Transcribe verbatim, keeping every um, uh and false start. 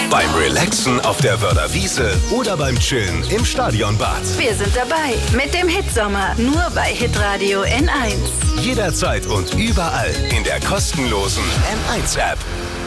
Beim Relaxen auf der Wörder Wiese oder beim Chillen im Stadionbad. Wir sind dabei mit dem Hitsommer, nur bei Hitradio N eins. Jederzeit und überall in der kostenlosen N eins App.